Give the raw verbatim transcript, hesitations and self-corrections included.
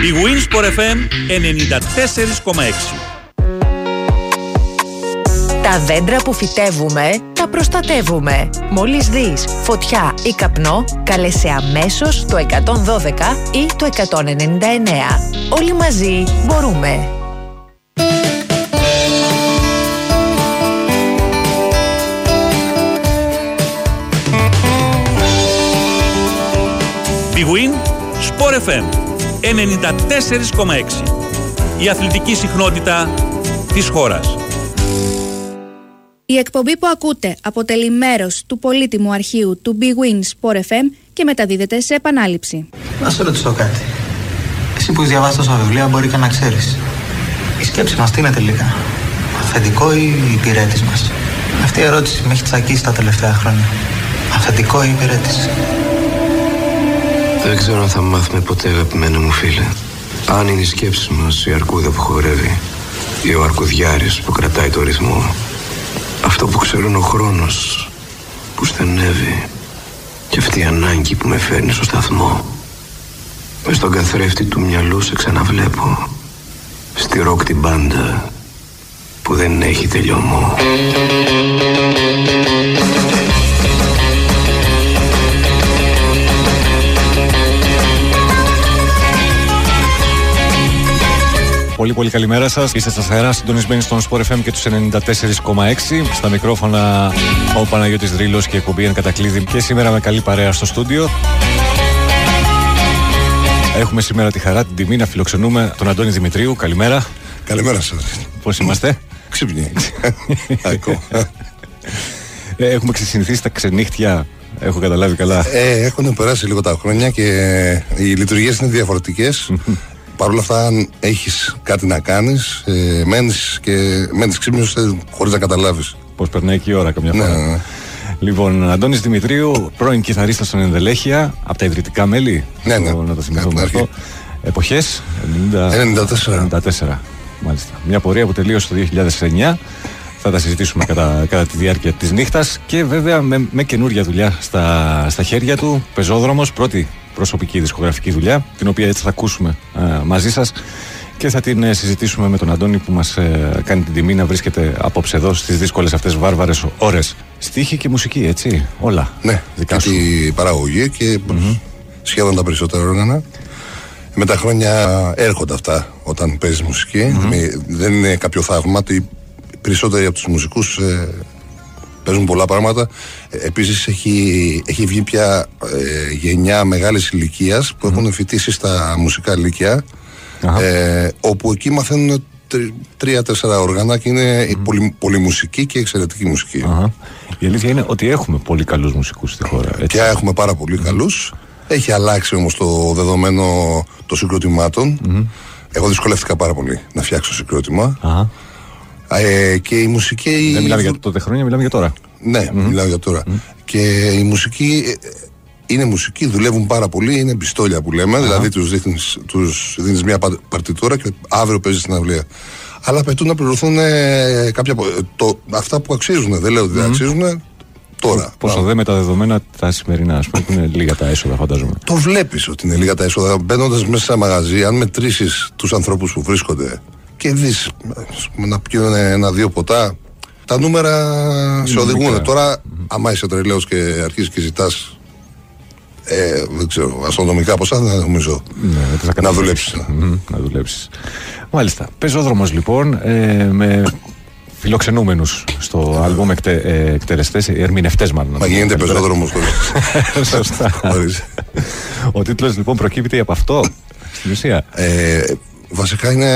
Big Win Sport εφ εμ ενενήντα τέσσερα κόμμα έξι. Τα δέντρα που φυτεύουμε, τα προστατεύουμε. Μόλις δεις φωτιά ή καπνό, κάλεσε αμέσως το εκατόν δώδεκα ή το εκατόν ενενήντα εννέα. Όλοι μαζί μπορούμε. Big Win Sport εφ εμ ενενήντα τέσσερα κόμμα έξι. Η αθλητική συχνότητα της χώρας. Η εκπομπή που ακούτε αποτελεί μέρος του πολύτιμου αρχείου του Big Win Sport εφ εμ και μεταδίδεται σε επανάληψη. Να σε ρωτήσω κάτι. Εσύ που έχεις διαβάσει τόσα βιβλία μπορεί και να ξέρεις. Η σκέψη μας τι είναι τελικά? Αυθεντικό ή υπηρέτης μας? Αυτή η ερώτηση με έχει τσακίσει τα τελευταία χρόνια. Αυθεντικό ή υπηρέτης? Δεν ξέρω αν θα μάθουμε ποτέ, αγαπημένο μου φίλε. Αν είναι η σκέψη μας η αρκούδα που χορεύει ή ο αρκουδιάρης που κρατάει το ρυθμό. Αυτό που ξέρουν ο χρόνος που στενεύει και αυτή η ανάγκη που με φέρνει στο σταθμό. Μες στον καθρέφτη του μυαλού σε ξαναβλέπω στη ροκ την μπάντα που δεν έχει τελειωμό. Πολύ πολύ καλημέρα σας. Είστε στα αέρα συντονισμένοι στον Sport εφ εμ και τους ενενήντα τέσσερα κόμμα έξι. Στα μικρόφωνα ο Παναγιώτης Δρύλος και η εκπομπή Εν Κατακλείδη. Και σήμερα με καλή παρέα στο στούντιο. Έχουμε σήμερα τη χαρά, την τιμή να φιλοξενούμε τον Αντώνη Δημητρίου. Καλημέρα. Καλημέρα σας. Πώς είμαστε? Ξύπνοι. Έχουμε ξεσυνηθίσει τα ξενύχτια. Έχω καταλάβει καλά. Ε, έχουν περάσει λίγο τα χρόνια και οι λειτουργίες είναι διαφορετικές. Παρ' όλα αυτά, αν έχεις κάτι να κάνεις, ε, μένεις και μένεις ξύπνιος ε, χωρίς να καταλάβεις. Πώς περνάει και η ώρα καμιά φορά. Ναι, ναι. Λοιπόν, Αντώνης Δημητρίου, πρώην κιθαρίστας στον Ενδελέχεια, από τα ιδρυτικά μέλη. Ναι, ναι. Το, να το θυμηθούμε ναι, αυτό. Εποχές, ενενήντα τέσσερα. ενενήντα τέσσερα. Μάλιστα. Μια πορεία που τελείωσε το δύο χιλιάδες εννιά. Θα τα συζητήσουμε κατά, κατά τη διάρκεια της νύχτας και βέβαια με, με καινούργια δουλειά στα, στα χέρια του. Πεζόδρομος, πρώτη προσωπική δισκογραφική δουλειά, την οποία έτσι θα ακούσουμε α, μαζί σας και θα την ε, συζητήσουμε με τον Αντώνη που μας ε, κάνει την τιμή να βρίσκεται απόψε εδώ στις δύσκολες αυτές βάρβαρες ώρες. Στίχη και μουσική, έτσι, όλα. Ναι, δικά και σου. τη παραγωγή και mm-hmm. σχεδόν τα περισσότερα όργανα. Με τα χρόνια έρχονται αυτά όταν παίζεις μουσική. Mm-hmm. Με, δεν είναι κάποιο θαύμα. Οι περισσότεροι από τους μουσικούς ε, παίζουν πολλά πράγματα. Ε, επίσης έχει, έχει βγει πια ε, γενιά μεγάλης ηλικίας που mm-hmm. έχουν φοιτήσει στα μουσικά λύκεια, uh-huh. ε, όπου εκεί μαθαίνουν τρι, τρία-τέσσερα όργανα και είναι mm-hmm. πολυ, πολυμουσική και εξαιρετική μουσική. Uh-huh. Η αλήθεια είναι ότι έχουμε πολύ καλούς μουσικούς στη χώρα. Έτσι. Και έχουμε πάρα πολύ mm-hmm. καλούς. Έχει αλλάξει όμως το δεδομένο των συγκροτημάτων. Mm-hmm. Εγώ δυσκολεύτηκα πάρα πολύ να φτιάξω συγκρότημα. Uh-huh. Ε, και η μουσική. Δεν μιλάμε για τότε χρόνια, μιλάμε για τώρα. Ναι, mm-hmm. μιλάμε για τώρα. Mm-hmm. Και η μουσική είναι μουσική, δουλεύουν πάρα πολύ, είναι πιστόλια που λέμε. Uh-huh. Δηλαδή τους δίνεις, τους δίνεις μια παρτιτούρα και αύριο παίζεις στην αυλία. Αλλά απαιτούν να πληρωθούν ε, κάποια. Το, αυτά που αξίζουν. Δεν λέω ότι δεν mm-hmm. αξίζουν. Τώρα. Πόσο δε με τα δεδομένα τα σημερινά, ας πούμε, που είναι λίγα τα έσοδα, φαντάζομαι. Το βλέπεις ότι είναι λίγα τα έσοδα. Μπαίνοντας μέσα σε ένα μαγαζί, αν μετρήσεις τους ανθρώπους που βρίσκονται και δεις να πιούν ένα-δύο ποτά, τα νούμερα σε οδηγούν. Τώρα, mm-hmm. άμα είσαι τρελαίος και αρχίζεις και ζητάς ε, δεν ξέρω, αστρονομικά ποσά, δεν νομίζω ναι, να δουλέψεις. Mm-hmm, να δουλέψεις. Μάλιστα. Πεζόδρομος λοιπόν, ε, με φιλοξενούμενους στο άλμπομ εκτε, ε, εκτελεστές, ερμηνευτές μάλλον. Μα γίνεται πεζόδρομος τώρα. Σωστά. Ο τίτλος λοιπόν προκύπτει από αυτό, στην ουσία. Ε, βασικά είναι